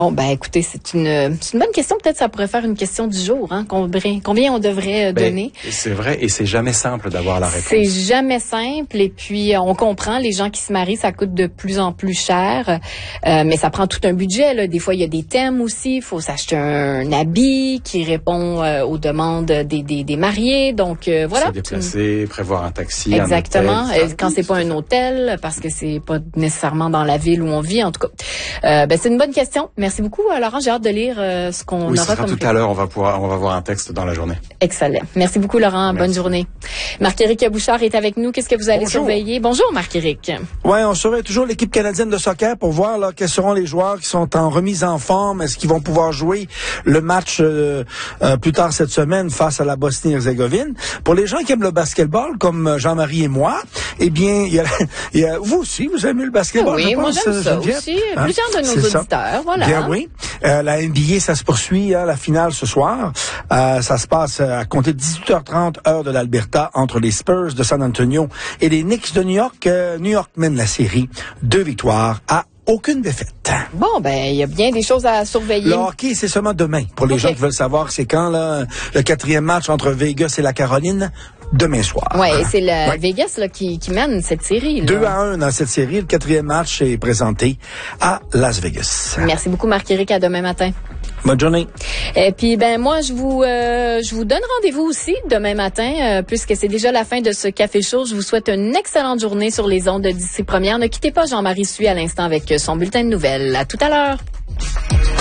Bon, ben écoutez, c'est une bonne question. Peut-être ça pourrait faire une question du jour. Hein? Combien on devrait donner? C'est vrai, et c'est jamais simple d'avoir la réponse. C'est jamais simple. Et puis, on comprend, les gens qui se marient, ça coûte de plus en plus cher. Mais ça prend tout un budget. Là. Des fois, il y a des thèmes aussi. Il faut s'acheter un habit qui répond aux demandes des mariés. Donc, voilà. Se déplacer, prévoir un taxi, exactement. un hôtel. Quand c'est pas un hôtel, parce que c'est pas nécessairement dans la ville où on vit, en tout cas. C'est une bonne question. Merci beaucoup, Laurent. J'ai hâte de lire ce qu'on aura comme tout à l'heure. On va voir un texte dans la journée. Excellent. Merci beaucoup, Laurent. Bonne journée. Marc-Éric Bouchard est avec nous. Qu'est-ce que vous allez surveiller? Bonjour, Marc-Éric. Ouais, on surveille toujours l'équipe canadienne de soccer pour voir là quels seront les joueurs qui sont en remise en forme. Est-ce qu'ils vont pouvoir jouer le match plus tard cette semaine face à la Bosnie-Herzégovine? Pour les gens qui aiment le basketball, comme Jean-Marie et moi, eh bien, il y a vous aussi, vous aimez le basketball? Oui, moi j'aime ça aussi. Plusieurs de nos auditeurs, voilà. Bien oui. La NBA, ça se poursuit, la finale ce soir. Ça se passe à compter de 18h30 heure de l'Alberta entre les Spurs de San Antonio et les Knicks de New York. New York mène la série 2 victoires à aucune défaite. Bon, ben, il y a bien des choses à surveiller. Le hockey, c'est seulement demain. Pour les gens qui veulent savoir, c'est quand, là, le 4e match entre Vegas et la Caroline, demain soir. Ouais, et c'est Vegas, là, qui mène cette série, là. 2-1 dans cette série. Le 4e match est présenté à Las Vegas. Merci beaucoup, Marc-Éric. À demain matin. Bonne journée. Et puis, moi, je vous donne rendez-vous aussi demain matin, puisque c'est déjà la fin de ce Café Chaud. Je vous souhaite une excellente journée sur les ondes d'ici première. Ne quittez pas, Jean-Marie suit à l'instant avec son bulletin de nouvelles. À tout à l'heure.